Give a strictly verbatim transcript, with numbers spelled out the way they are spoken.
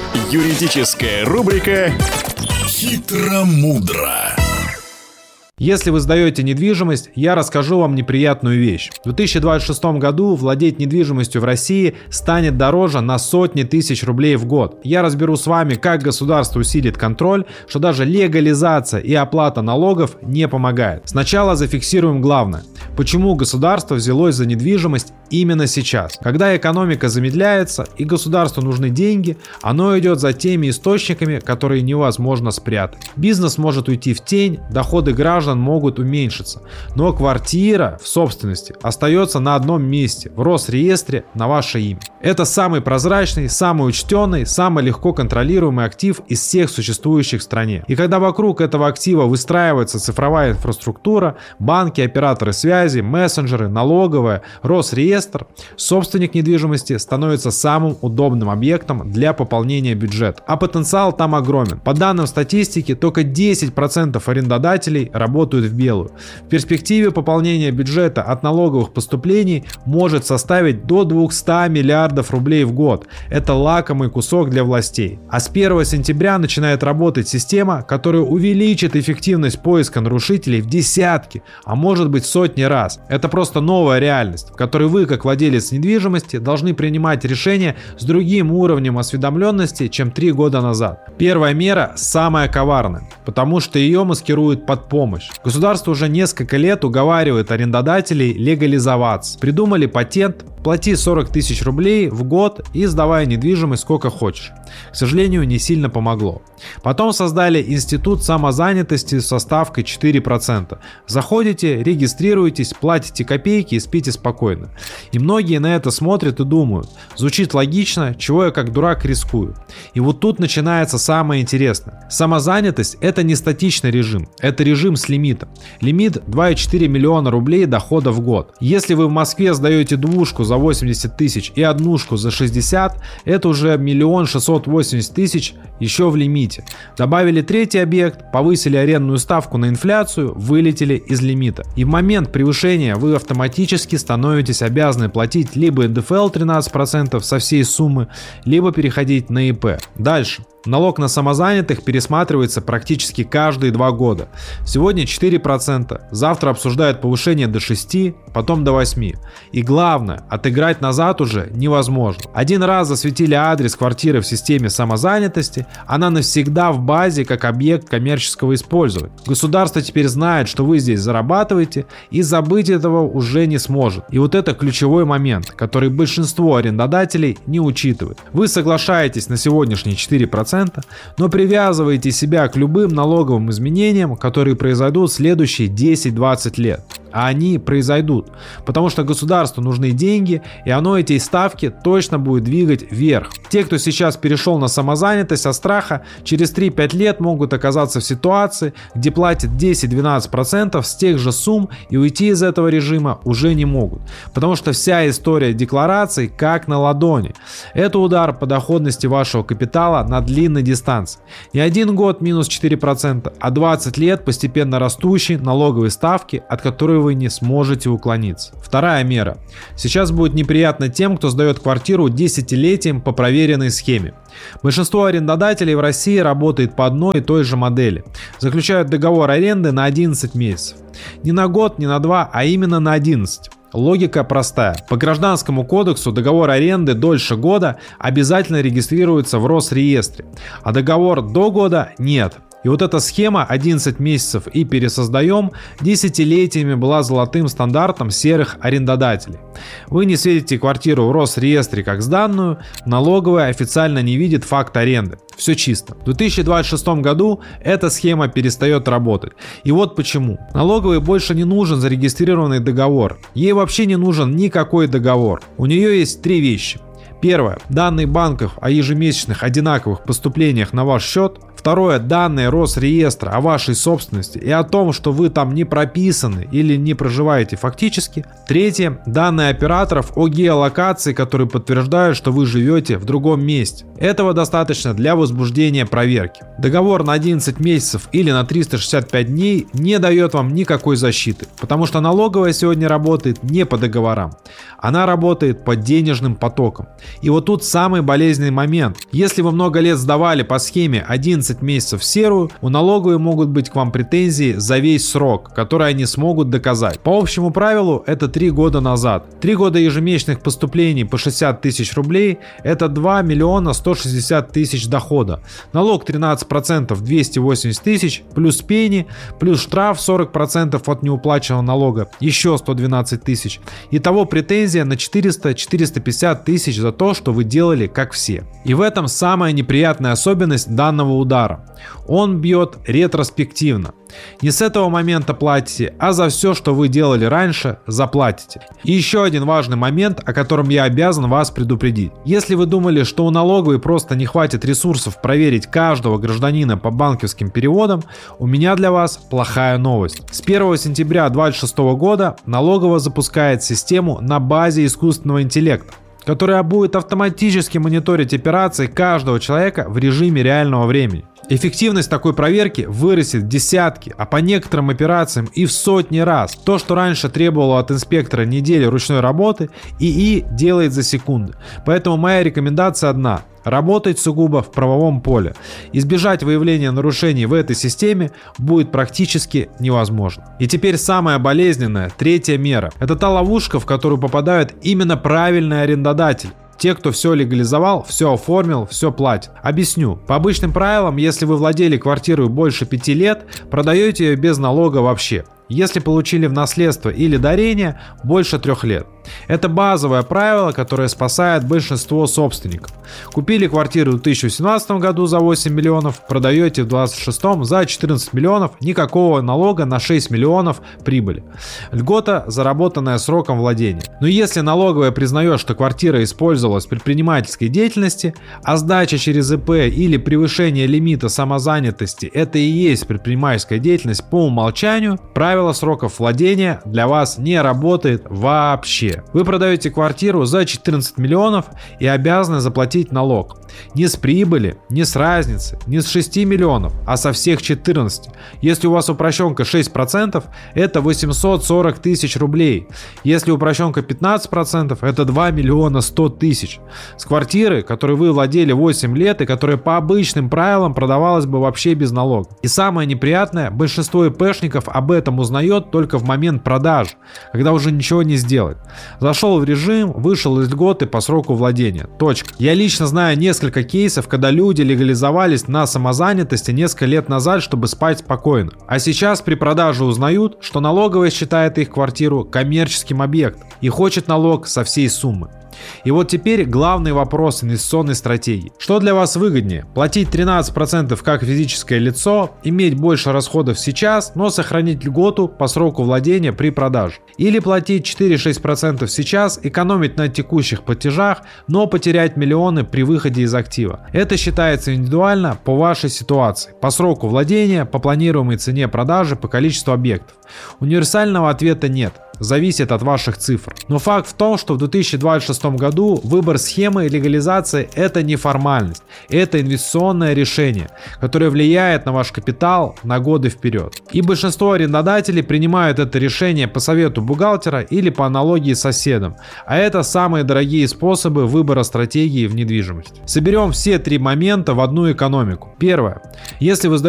Юридическая рубрика «Хитро-мудро». Если вы сдаете недвижимость, я расскажу вам неприятную вещь. В две тысячи двадцать шестом году владеть недвижимостью в России станет дороже на сотни тысяч рублей в год. Я разберу с вами, как государство усилит контроль, что даже легализация и оплата налогов не помогает. Сначала зафиксируем главное. Почему государство взялось за недвижимость именно сейчас? Когда экономика замедляется и государству нужны деньги, оно идет за теми источниками, которые невозможно спрятать. Бизнес может уйти в тень, доходы граждан могут уменьшиться, но квартира в собственности остается на одном месте, в Росреестре на ваше имя. Это самый прозрачный, самый учтенный, самый легко контролируемый актив из всех существующих в стране. И когда вокруг этого актива выстраивается цифровая инфраструктура, банки, операторы связи, мессенджеры, налоговая, Росреестр, собственник недвижимости становится самым удобным объектом для пополнения бюджета. А потенциал там огромен. По данным статистики, только десять процентов арендодателей работают в белую. В перспективе пополнение бюджета от налоговых поступлений может составить до двухсот миллиардов рублей в год. Это лакомый кусок для властей. А с первого сентября начинает работать система, которая увеличит эффективность поиска нарушителей в десятки, а может быть сотни раз. Это просто новая реальность, в которой вы, как владелец недвижимости, должны принимать решения с другим уровнем осведомленности, чем три года назад. Первая мера самая коварная, потому что ее маскируют под помощь. Государство уже несколько лет уговаривает арендодателей легализоваться. Придумали патент: плати сорок тысяч рублей в год и сдавай недвижимость сколько хочешь. К сожалению, не сильно помогло. Потом создали институт самозанятости со ставкой четыре процента. Заходите, регистрируетесь, платите копейки и спите спокойно. И многие на это смотрят и думают: звучит логично, чего я как дурак рискую. И вот тут начинается самое интересное. Самозанятость — это не статичный режим, это режим с лимитом. Лимит два и четыре миллиона рублей дохода в год. Если вы в Москве сдаете двушку за восемьдесят тысяч и однушку за шестьдесят, это уже миллион шестьсот восемьдесят тысяч еще в лимите. Добавили третий объект, повысили арендную ставку на инфляцию, вылетели из лимита. И в момент превышения вы автоматически становитесь обязаны платить либо эн дэ эф эл тринадцать процентов со всей суммы, либо переходить на и пэ. Дальше. Налог на самозанятых пересматривается практически каждые два года. Сегодня четыре процента, завтра обсуждают повышение до шести процентов, потом до восьми процентов. И главное, отыграть назад уже невозможно. Один раз засветили адрес квартиры в системе самозанятости, она навсегда в базе как объект коммерческого использования. Государство теперь знает, что вы здесь зарабатываете, и забыть этого уже не сможет. И вот это ключевой момент, который большинство арендодателей не учитывает. Вы соглашаетесь на сегодняшние четыре процента, но привязываете себя к любым налоговым изменениям, которые произойдут в следующие десять-двадцать лет. А они произойдут, потому что государству нужны деньги, и оно эти ставки точно будет двигать вверх. Те, кто сейчас перешел на самозанятость со страха, через три-пять лет могут оказаться в ситуации, где платят десять-двенадцать процентов с тех же сумм, и уйти из этого режима уже не могут, потому что вся история деклараций как на ладони. Это удар по доходности вашего капитала на длинной дистанции. Не один год минус четыре процента, а двадцать лет постепенно растущей налоговой ставки, от которой вы не сможете уклониться. Вторая мера. Сейчас будет неприятно тем, кто сдает квартиру десятилетием по проверенной схеме. Большинство арендодателей в России работает по одной и той же модели. Заключают договор аренды на одиннадцать месяцев. Не на год, не на два, а именно на одиннадцать. Логика простая. По Гражданскому кодексу договор аренды дольше года обязательно регистрируется в Росреестре, а договор до года нет. И вот эта схема одиннадцать месяцев и пересоздаем десятилетиями была золотым стандартом серых арендодателей. Вы не светите квартиру в Росреестре как сданную, налоговая официально не видит факт аренды. Все чисто. В две тысячи двадцать шестом году эта схема перестает работать. И вот почему. Налоговой больше не нужен зарегистрированный договор. Ей вообще не нужен никакой договор. У нее есть три вещи. Первое. Данные банков о ежемесячных одинаковых поступлениях на ваш счет. Второе. Данные Росреестра о вашей собственности и о том, что вы там не прописаны или не проживаете фактически. Третье. Данные операторов о геолокации, которые подтверждают, что вы живете в другом месте. Этого достаточно для возбуждения проверки. Договор на одиннадцать месяцев или на триста шестьдесят пять дней не дает вам никакой защиты, потому что налоговая сегодня работает не по договорам. Она работает по денежным потокам. И вот тут самый болезненный момент. Если вы много лет сдавали по схеме одиннадцать месяцев в серую, у налоговой могут быть к вам претензии за весь срок, который они смогут доказать. По общему правилу это три года назад. три года ежемесячных поступлений по шестьдесят тысяч рублей – это два миллиона сто шестьдесят тысяч дохода. Налог тринадцать процентов двести восемьдесят тысяч, плюс пени, плюс штраф сорок процентов от неуплаченного налога, еще сто двенадцать тысяч. Итого претензия на четыреста — четыреста пятьдесят тысяч за то, что вы делали как все. И в этом самая неприятная особенность данного удара. Он бьет ретроспективно. Не с этого момента платите, а за все, что вы делали раньше, заплатите. И еще один важный момент, о котором я обязан вас предупредить. Если вы думали, что у налоговой просто не хватит ресурсов проверить каждого гражданина по банковским переводам, у меня для вас плохая новость. С первого сентября две тысячи двадцать шестого года налоговая запускает систему на базе искусственного интеллекта, которая будет автоматически мониторить операции каждого человека в режиме реального времени. Эффективность такой проверки вырастет в десятки, а по некоторым операциям и в сотни раз. То, что раньше требовало от инспектора недели ручной работы, ИИ делает за секунды. Поэтому моя рекомендация одна: работать сугубо в правовом поле. Избежать выявления нарушений в этой системе будет практически невозможно. И теперь самая болезненная, третья мера. Это та ловушка, в которую попадают именно правильные арендодатели. Те, кто все легализовал, все оформил, все платит. Объясню. По обычным правилам, если вы владели квартирой больше пяти лет, продаете ее без налога вообще. Если получили в наследство или дарение, больше трех лет. Это базовое правило, которое спасает большинство собственников. Купили квартиру в две тысячи семнадцатом году за восемь миллионов, продаете в две тысячи двадцать шестом за четырнадцать миллионов, никакого налога на шесть миллионов прибыли. Льгота, заработанная сроком владения. Но если налоговая признает, что квартира использовалась в предпринимательской деятельности, а сдача через ИП или превышение лимита самозанятости – это и есть предпринимательская деятельность по умолчанию, правило сроков владения для вас не работает вообще. Вы продаете квартиру за четырнадцать миллионов и обязаны заплатить налог. Не с прибыли, не с разницы, не с шести миллионов, а со всех четырнадцати. Если у вас упрощенка шесть процентов, это восемьсот сорок тысяч рублей. Если упрощенка пятнадцать процентов, это два миллиона сто тысяч. С квартиры, которой вы владели восемь лет и которая по обычным правилам продавалась бы вообще без налога. И самое неприятное, большинство ИПшников об этом узнает только в момент продажи, когда уже ничего не сделать. Зашел в режим, вышел из льготы по сроку владения. Точка. Я лично знаю несколько кейсов, когда люди легализовались на самозанятости несколько лет назад, чтобы спать спокойно. А сейчас при продаже узнают, что налоговая считает их квартиру коммерческим объектом и хочет налог со всей суммы. И вот теперь главный вопрос инвестиционной стратегии. Что для вас выгоднее? Платить тринадцать процентов как физическое лицо, иметь больше расходов сейчас, но сохранить льготу по сроку владения при продаже? Или платить четыре-шесть процентов сейчас, экономить на текущих платежах, но потерять миллионы при выходе из актива? Это считается индивидуально по вашей ситуации, по сроку владения, по планируемой цене продажи, по количеству объектов. Универсального ответа нет. Зависит от ваших цифр. Но факт в том, что в две тысячи двадцать шестом году выбор схемы легализации – это не формальность, это инвестиционное решение, которое влияет на ваш капитал на годы вперед. И большинство арендодателей принимают это решение по совету бухгалтера или по аналогии с соседом, а это самые дорогие способы выбора стратегии в недвижимости. Соберем все три момента в одну экономику. Первое. Если вы сдаете